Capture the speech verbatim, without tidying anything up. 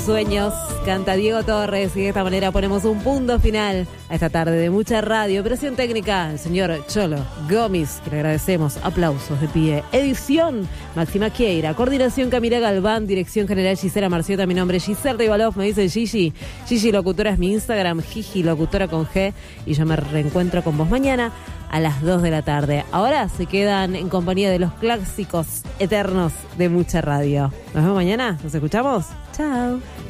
sueños, canta Diego Torres, y de esta manera ponemos un punto final a esta tarde de mucha radio. Operación técnica, el señor Cholo Gómez, que le agradecemos, aplausos de pie. Edición, Máxima Quieira. Coordinación, Camila Galván. Dirección general, Gisela Marciota. Mi nombre es Giselle Rivalov, me dice Gigi. Gigi Locutora es mi Instagram, Gigi Locutora con G. Y yo me reencuentro con vos mañana a las dos de la tarde. Ahora se quedan en compañía de los clásicos eternos de mucha radio. Nos vemos mañana, nos escuchamos. Chao.